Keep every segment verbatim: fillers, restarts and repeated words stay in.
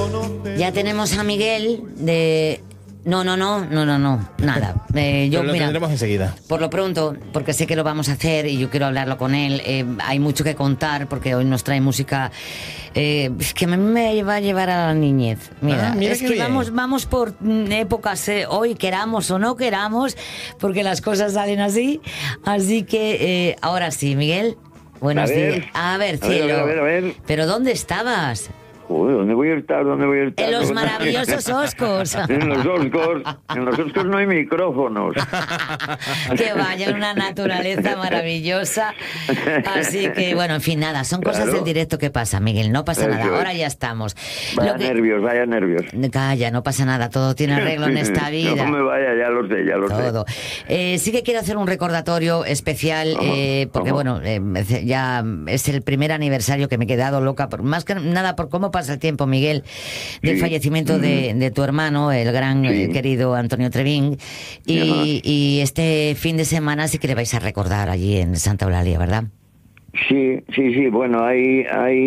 Ya tenemos a Miguel de... No, no, no, no, no, no, nada. Eh, yo, Pero lo mira, tendremos enseguida. Por lo pronto, porque sé que lo vamos a hacer y yo quiero hablarlo con él, eh, hay mucho que contar porque hoy nos trae música eh, que me, me va a llevar a la niñez. Mira, Ah, mira es qué que bien. vamos, vamos por mm, épocas, eh, hoy queramos o no queramos, porque las cosas salen así. Así que eh, ahora sí, Miguel, buenos A ver, días. A ver, a ver, cielo. a ver, a ver, a ver. ¿Pero dónde estabas? Uy, ¿dónde voy a estar? ¿Dónde voy a estar? En los ¿Dónde? maravillosos Oscos. En los Oscos. En los Oscos no hay micrófonos. Que vaya, una naturaleza maravillosa. Así que, bueno, en fin, nada, son cosas Claro. del directo que pasa, Miguel, no pasa Eso nada, es. ahora ya estamos. Vaya Lo que- nervios, vaya nervios. Calla, no pasa nada, todo tiene arreglo en esta vida. No me vaya, ya lo sé, ya lo Todo. sé. Eh, sí que quiero hacer un recordatorio especial, Ajá, eh, porque ajá. bueno, eh, ya es el primer aniversario que me he quedado loca, por, más que nada por cómo pasa el tiempo, Miguel, del Sí. fallecimiento de, de tu hermano, el gran Sí. eh, querido Antonio Trevín. Y, Ajá. y este fin de semana sí que le vais a recordar allí en Santa Eulalia, ¿verdad? Sí, sí, sí, bueno, hay, hay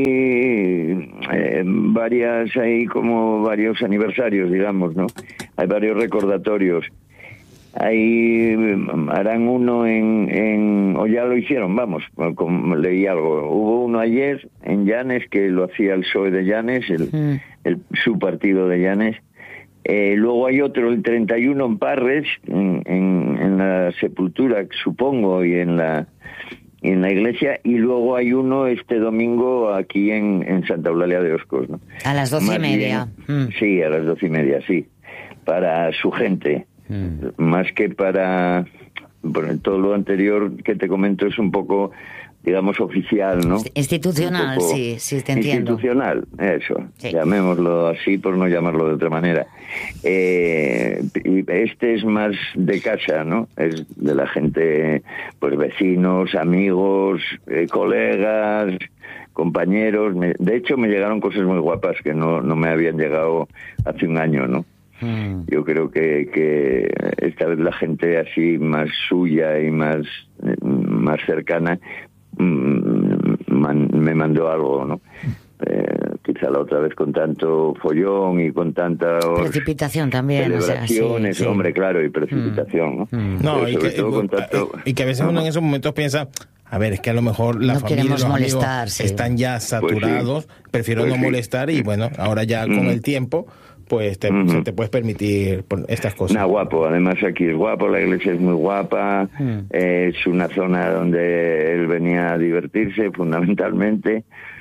eh, varias, hay como varios aniversarios, digamos, ¿no? Hay varios recordatorios. Ahí mm, harán uno en, en, o ya lo hicieron, vamos, como leí algo. Hubo uno ayer en Llanes, que lo hacía el P S O E de Llanes, el, Mm. el, su partido de Llanes. Eh, luego hay otro, el treinta y uno en Parres, en, en, en la sepultura, supongo, y en la en la iglesia, y luego hay uno este domingo aquí en, en Santa Eulalia de Oscos, ¿no? A las doce Más y media. bien- Mm. Sí, a las doce y media, sí. Para su gente. Mm. Más que para... Bueno, todo lo anterior que te comento es un poco, digamos, oficial, ¿no? Institucional, Un poco sí, sí, te entiendo. Institucional, eso. Sí. Llamémoslo así por no llamarlo de otra manera. Eh, y este es más de casa, ¿no? Es de la gente, pues vecinos, amigos, eh, colegas, compañeros. Me- de hecho, me llegaron cosas muy guapas que no, no me habían llegado hace un año, ¿no? Mm. Yo creo que, que esta vez la gente así más suya y más, eh, más cercana mm, man- me mandó algo, ¿no? Eh, quizá la otra vez con tanto follón y con tanta Precipitación también, o sea, sí, celebraciones, sí. hombre, claro, y precipitación, ¿no? Mm. No, Pero y sobre que, todo con tanto... y que a veces uno en esos momentos piensa, a ver, es que a lo mejor la No familia y queremos los amigos molestar, sí. están ya saturados, prefiero Pues no sí. molestar y bueno, ahora ya con Mm. el tiempo, pues te, Ujú. se te puedes permitir por estas cosas. Nah, guapo, además aquí es guapo, la iglesia es muy guapa, Mm. eh, es una zona donde él venía a divertirse fundamentalmente,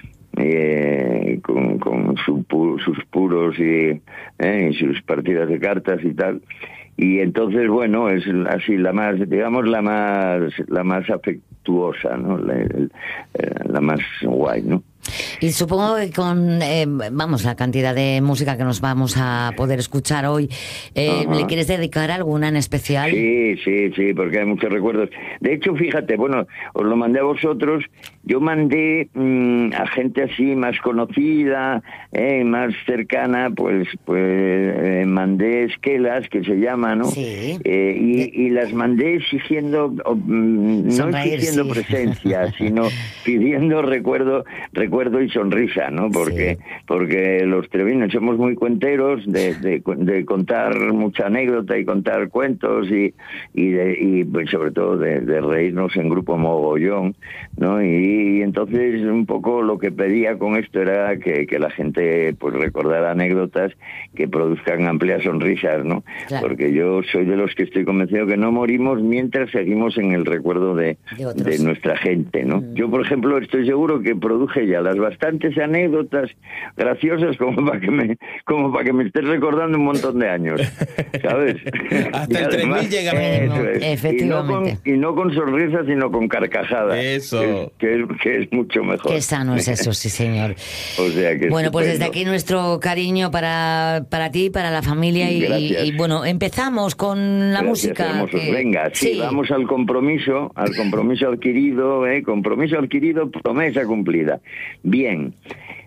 eh, con, con su pu- sus puros y, eh, y sus partidas de cartas y tal. Y entonces, bueno, es así la más, digamos, la más la más afectuosa, ¿no? La, el- eh, la más guay, ¿no? Y supongo que con, eh, vamos, la cantidad de música que nos vamos a poder escuchar hoy, eh, Ajá. ¿le quieres dedicar alguna en especial? Sí, sí, sí, porque hay muchos recuerdos. De hecho, fíjate, bueno, os lo mandé a vosotros. Yo mandé mmm, a gente así más conocida, eh, más cercana, pues, pues eh, mandé esquelas, que se llama, ¿no? Sí. Eh, y, y las mandé exigiendo, o, mm, no Sonreír, exigiendo sí. presencia, sino pidiendo recuerdo, recuerdo y sonrisa, ¿no? Porque, Sí. porque los trevinos somos muy cuenteros de, de, de contar mucha anécdota y contar cuentos y, y, de, y pues sobre todo de, de reírnos en grupo mogollón, ¿no? Y, y entonces un poco lo que pedía con esto era que, que la gente pues recordara anécdotas que produzcan amplias sonrisas, ¿no? Claro. Porque yo soy de los que estoy convencido que no morimos mientras seguimos en el recuerdo de, De otros. de nuestra gente, ¿no? Mm. Yo, por ejemplo, estoy seguro que produje ya las bastantes anécdotas graciosas como para que me como para que me estés recordando un montón de años, ¿sabes? Hasta Y el tres mil además, llega eso mínimo. es. Efectivamente. Y no, con, y no con sonrisas, sino con carcajadas. Eso. Que es, que es, que es mucho mejor. Qué sano es eso, sí, señor. O sea que Bueno, pues desde estupendo. aquí nuestro cariño para, para ti, para la familia y, Gracias. y, bueno, empezamos con la Gracias, música. hermosos. que- Venga, sí, vamos al compromiso, al compromiso adquirido, ¿eh? Compromiso adquirido, promesa cumplida. Bien,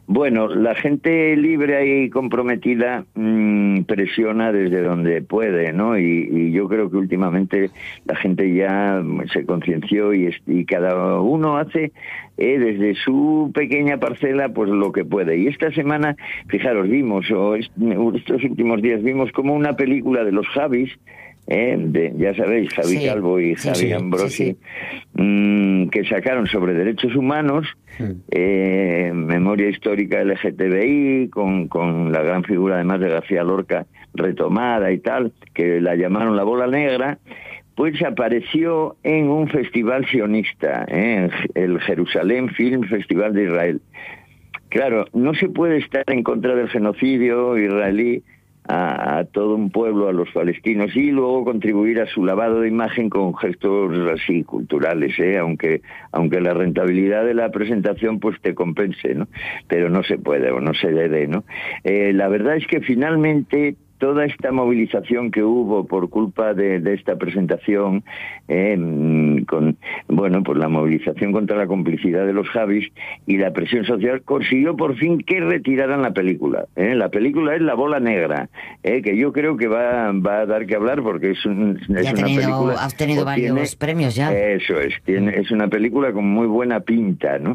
Bueno, la gente libre y comprometida mmm, presiona desde donde puede, ¿no? Y, y yo creo que últimamente la gente ya se conciencia y, y cada uno hace eh, desde su pequeña parcela pues lo que puede. Y esta semana, fijaros, vimos, o est- estos últimos días vimos como una película de los Javis, Eh, de, ya sabéis, Javi Sí, Calvo y sí, Javi sí, Ambrosi, sí, mmm, que sacaron sobre derechos humanos, Mm. eh, memoria histórica L G T B I, con, con la gran figura además de García Lorca retomada y tal, que la llamaron La Bola Negra. Pues apareció en un festival sionista, ¿eh? El Jerusalén Film Festival de Israel. Claro, no se puede estar en contra del genocidio israelí a, a todo un pueblo, a los palestinos, y luego contribuir a su lavado de imagen con gestos así culturales, ¿eh? aunque aunque la rentabilidad de la presentación pues te compense, ¿no? Pero no se puede o no se debe, ¿no? Eh, la verdad es que finalmente toda esta movilización que hubo por culpa de, de esta presentación, eh, con bueno, pues la movilización contra la complicidad de los Javis y la presión social consiguió por fin que retiraran la película. ¿eh? La película es La Bola Negra, eh, que yo creo que va, va a dar que hablar porque es, un, es Ya ha una tenido, película... has tenido varios tiene, premios ya. Eso es, tiene, es una película con muy buena pinta, ¿no?